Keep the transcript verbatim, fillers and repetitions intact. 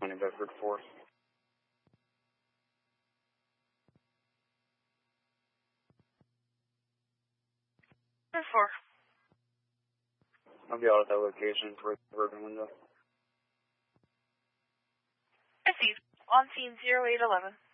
twenty Bedford four. four. I'll be out at that location for the suburban window. I see. On scene zero eight eleven.